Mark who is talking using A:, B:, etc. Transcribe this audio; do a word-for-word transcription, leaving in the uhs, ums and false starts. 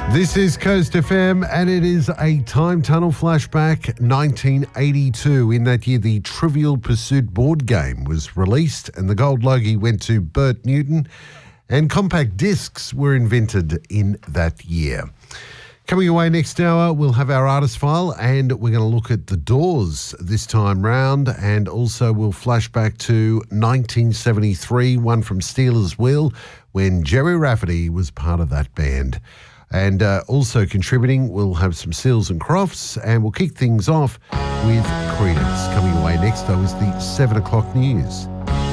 A: This is Coast F M, and it is a time tunnel flashback. nineteen eighty-two. In that year, the Trivial Pursuit board game was released, and the gold logie went to Bert Newton, and compact discs were invented in that year. Coming away next hour, we'll have our artist file, and we're going to look at The Doors this time round, and also we'll flash back to nineteen seventy-three, one from Stealers Wheel, when Jerry Rafferty was part of that band. And uh, also contributing, we'll have some Seals and Crofts, and we'll kick things off with Creedence. Coming away next, though, is the seven o'clock news.